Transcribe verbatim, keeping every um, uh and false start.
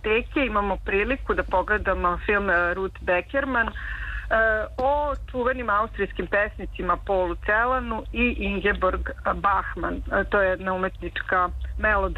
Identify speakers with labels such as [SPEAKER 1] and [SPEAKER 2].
[SPEAKER 1] kinoteke imamo priliku da pogledamo film Ruth Beckerman o čuvenim austrijskim pesnicima Paulu Celanu i Ingeborg Bachmann. To je jedna umetnička melodrama